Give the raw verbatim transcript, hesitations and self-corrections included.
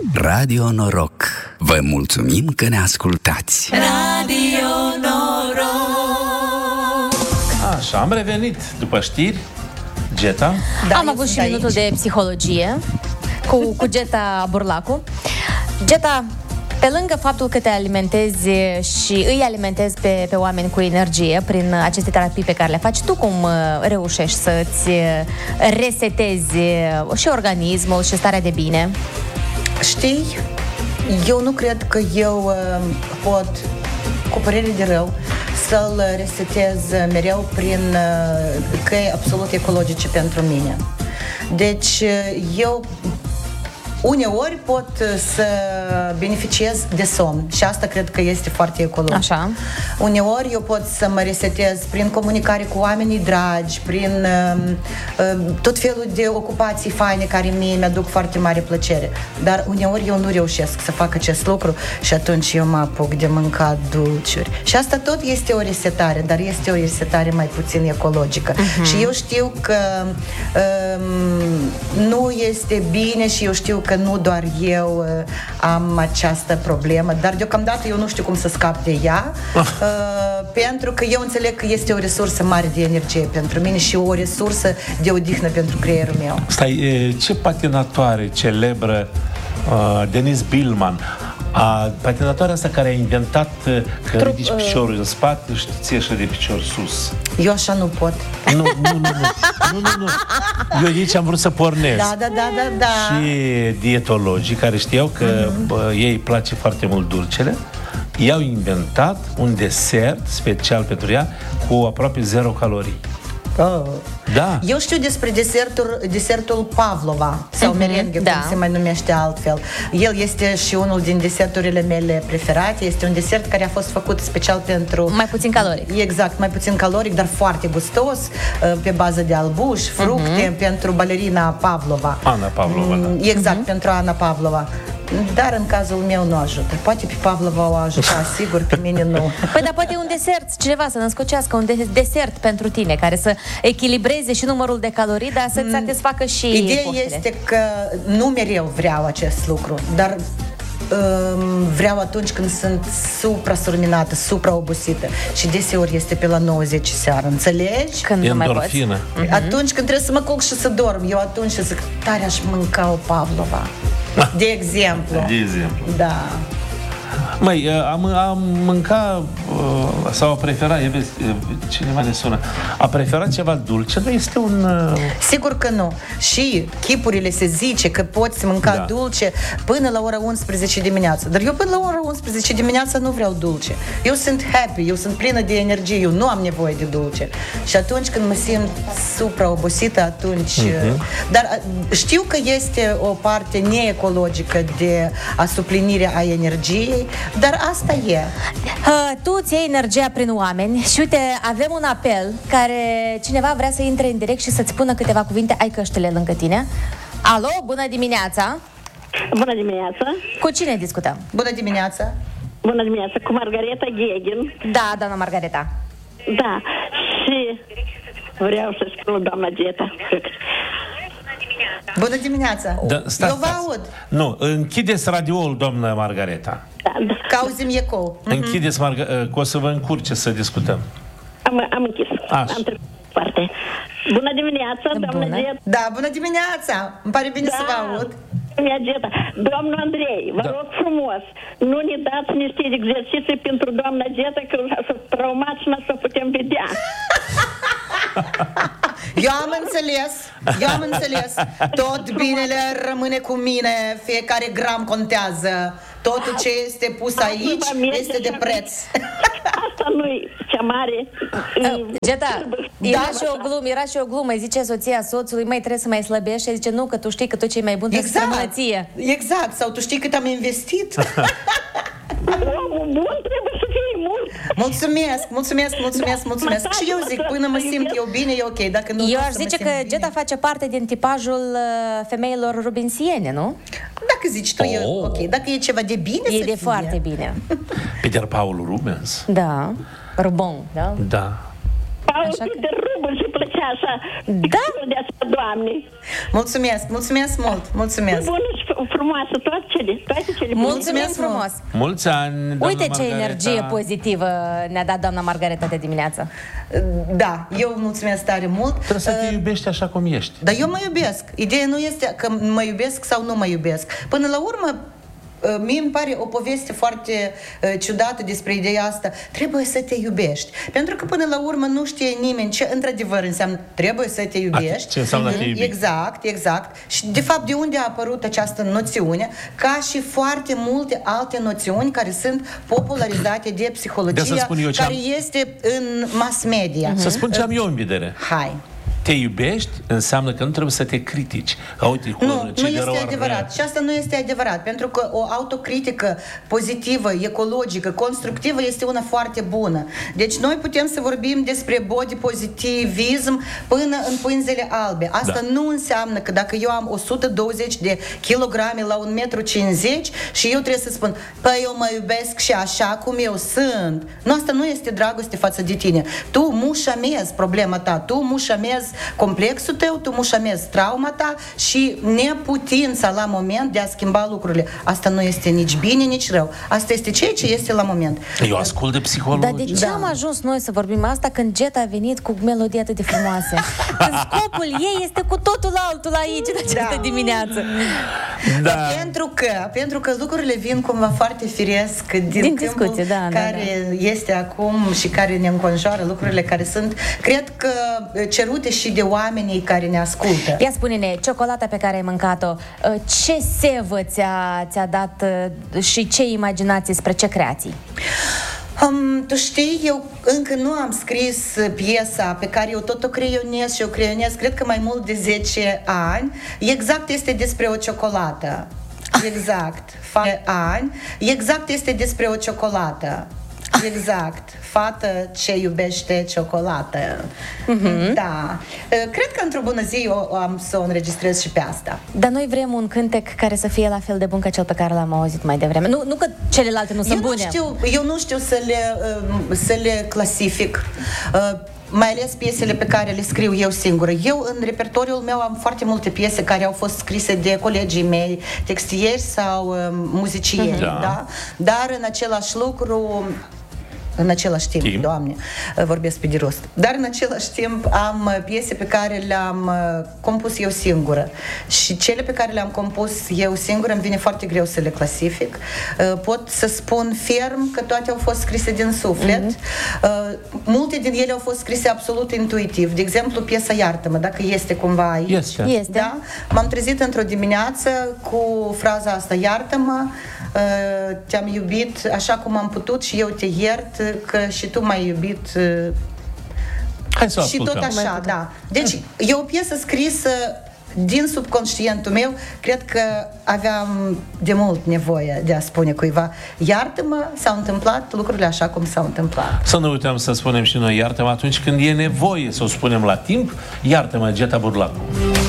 Radio Noroc. Vă mulțumim că ne ascultați. Radio Noroc. Așa, am revenit după știri. Geta? Da, am avut și minutul aici de psihologie cu, cu Geta Burlacu. Geta, pe lângă faptul că te alimentezi și îi alimentezi pe, pe oameni cu energie prin aceste terapii pe care le faci, tu cum reușești să-ți resetezi și organismul și starea de bine? Știi, eu nu cred că eu uh, pot, cu părere de rău, să-l resetez mereu prin uh, căi absolut ecologice pentru mine. Deci uh, eu uneori pot să beneficiez de somn și asta cred că este foarte ecologic. Așa. Uneori eu pot să mă resetez prin comunicare cu oamenii dragi, prin uh, uh, tot felul de ocupații faine care mie mi-aduc foarte mare plăcere. Dar uneori eu nu reușesc să fac acest lucru și atunci eu mă apuc de mâncat dulciuri. Și asta tot este o resetare, dar este o resetare mai puțin ecologică. Uh-huh. Și eu știu că uh, nu este bine și eu știu că nu doar eu uh, am această problemă, dar deocamdată eu nu știu cum să scap de ea, uh, pentru că eu înțeleg că este o resursă mare de energie pentru mine și o resursă de odihnă pentru creierul meu. Stai, ce patinatoare celebră uh, Denis Billman, a, patinatoarea asta care a inventat uh, că Trup, ridici piciorul în spate și ți ieși de picior sus. Eu așa nu pot. Nu, nu, nu, nu, nu, nu, nu. Eu aici am vrut să pornesc. Da, da, da, da, da. Și dietologii care știau că mm-hmm. bă, ei îi place foarte mult dulcele, i-au inventat un desert special pentru ea cu aproape zero calorii. Oh. Da. Eu știu despre desertul, desertul Pavlova sau mm-hmm, merenghe, da, cum se mai numește altfel. El este și unul din deserturile mele preferate. Este un desert care a fost făcut special pentru... Mai puțin caloric. Exact, mai puțin caloric, dar foarte gustos, pe bază de albuș, fructe, mm-hmm, pentru balerina Pavlova. Ana Pavlova, da. Exact, mm-hmm, pentru Ana Pavlova. Dar în cazul meu nu ajută. Poate pe Pavlova o ajuta, sigur, pe mine nu. Păi, dar poate un desert, cineva să născocească un de- desert pentru tine, care să echilibreze și numărul de calorii, dar să-ți satisfacă și Ideea poftele. este că nu mereu vreau acest lucru, dar um, vreau atunci când sunt supra-surminată, supra-obosită. Și deseori este pe la nouăzeci seara, înțelegi? Când nu mai poți. Mm-hmm. Atunci când trebuie să mă culc și să dorm, eu atunci zic, tare aș mânca o Pavlova. De exemplu. De exemplu. Da. Măi, am, am mâncat sau a preferat, vezi, cineva ne sună, a preferat ceva dulce, nu este un... Sigur că nu. Și chipurile se zice că poți mânca, da, dulce până la ora unsprezece dimineața. Dar eu până la ora unsprezece dimineața nu vreau dulce. Eu sunt happy, eu sunt plină de energie, eu nu am nevoie de dulce. Și atunci când mă simt supraobosită, atunci... Uh-huh. Dar știu că este o parte neecologică de asuplinirea a energiei, dar asta e. Uh, tu îți iei energia prin oameni și uite, avem un apel care cineva vrea să intre în direct și să-ți spună câteva cuvinte. Ai căștile lângă tine. Alo, bună dimineața! Bună dimineața! Cu cine discutăm? Bună dimineața! Bună dimineața, cu Margareta Gheghin. Da, doamna Margareta. Da, și vreau să spun, doamna Geta. Bună dimineața! Da, stați, eu vă stați. aud. Nu, închideți radioul, doamnă Margareta. Da, da. Cauzim ecou. Închideți, Marga- că o să vă încurce să discutăm. Am, am închis. Așa. Am trecut parte. Bună dimineața, doamna Bună. Geta. Da, bună dimineața! Îmi pare bine Da. să vă aud. Geta. Domnul Andrei, vă Da. rog frumos, nu ne dați niște exerciții pentru doamna Geta, că să traumați și nu să putem vedea. Eu am înțeles, eu am înțeles. Tot binele rămâne cu mine, fiecare gram contează. Totul ce este pus aici este de preț. Asta nu-i cea mare. Geta, era și o glumă, era și o glumă. Zice soția soțului, mai trebuie să mai slăbești. Și zice, nu, că tu știi că tu ce e mai bun, trebuie să rămână ție. Exact, sau tu știi cât am investit? Omul bun trebuie să fie mult. Mulțumesc, mulțumesc, mulțumesc, Da, mulțumesc. mă Și eu zic, până mă simt eu bine, e ok. Dacă nu, Eu nu o aș să mă zice simt că bine. Geta face parte din tipajul uh, femeilor rubinsiene, nu? Dacă zici tu, e Oh. ok. Dacă e ceva de bine, E să de fie. foarte bine. Peter Paul Rubens. Da. Rubon, da? Da. Paul Așa că- Peter Rubens. bun și plăcea așa. Da? De asta, Doamne. Mulțumesc, mulțumesc mult, mulțumesc. Bună și frumoasă, toate cele, toate cele bune. Mulțumim frumos! Mulți ani, doamna Uite ce Margareta. energie pozitivă ne-a dat doamna Margareta de dimineață. Da, eu mulțumesc tare mult. Trebuie să te iubești așa cum ești. Dar eu mă iubesc. Ideea nu este că mă iubesc sau nu mă iubesc. Până la urmă, mie îmi pare o poveste foarte uh, ciudată despre ideea asta. Trebuie să te iubești. Pentru că până la urmă nu știe nimeni ce într-adevăr înseamnă trebuie să te iubești. Ce înseamnă te iubi. Exact, exact. Și de fapt de unde a apărut această noțiune, ca și foarte multe alte noțiuni care sunt popularizate de psihologia, care am... este în mass media. Să spun ce am eu în vedere. Hai. Te iubești înseamnă că nu trebuie să te critici. Că, uite, nu, nu este adevărat. Și asta nu este adevărat. Pentru că o autocritică pozitivă, ecologică, constructivă este una foarte bună. Deci noi putem să vorbim despre body positivism până în pânzele albe. Asta da. Nu înseamnă că dacă eu am o sută douăzeci de kilograme la un metru cincizeci și eu trebuie să spun, păi eu mă iubesc și așa cum eu sunt. Nu, asta nu este dragoste față de tine. Tu mușamezi problema ta, tu mușamezi complexul tău, tu mușamezi trauma ta și neputința la moment de a schimba lucrurile. Asta nu este nici bine, nici rău. Asta este ceea ce este la moment. Eu ascult de psihologi. Dar de ce da. am ajuns noi să vorbim asta când Jet a venit cu melodii atât de frumoase? Când scopul ei este cu totul altul aici în această da. dimineață. Da. Pentru că, pentru că lucrurile vin cumva foarte firesc din, din discuție, da, care da, da. este acum și care ne înconjoară, lucrurile care sunt, cred că cerute și de oamenii care ne ascultă. Ia spune-ne, ciocolata pe care ai mâncat-o, ce sevă ți-a, ți-a dat și ce imaginație spre ce creații? Um, tu știi, eu încă nu am scris piesa pe care eu tot o creionez și o creionez, cred că mai mult de zece ani. Exact este despre o ciocolată. Exact. ani. Exact este despre o ciocolată. Exact. Fată ce iubește ciocolată. Mm-hmm. Da. Cred că într-o bună zi eu am să o înregistrez și pe asta. Dar noi vrem un cântec care să fie la fel de bun ca cel pe care l-am auzit mai devreme. Nu, nu că celelalte nu sunt eu bune. Nu știu, eu nu știu să le, să le clasific. Mai ales piesele pe care le scriu eu singură. Eu, în repertoriul meu, am foarte multe piese care au fost scrise de colegii mei, textieri sau uh, muzicieni, da. Da? Dar în același lucru, în același timp, timp, Doamne, vorbesc pe de rost. Dar în același timp am piese pe care le-am compus eu singură. Și cele pe care le-am compus eu singură îmi vine foarte greu să le clasific. Pot să spun ferm că toate au fost scrise din suflet. Mm-hmm. Multe din ele au fost scrise absolut intuitiv. De exemplu, piesa Iartă-mă, dacă este cumva aici. Este. Este. Da? M-am trezit într-o dimineață cu fraza asta: Iartă-mă, te-am iubit așa cum am putut și eu te iert că și tu m-ai iubit. Hai să și tot așa, da. Deci e o piesă scrisă din subconștientul meu. Cred că aveam de mult nevoie de a spune cuiva: iartă-mă, s-au întâmplat lucrurile așa cum s-au întâmplat. Să nu uităm să spunem și noi iartă-mă atunci când e nevoie să o spunem la timp. Iartă-mă, Geta Burlacu.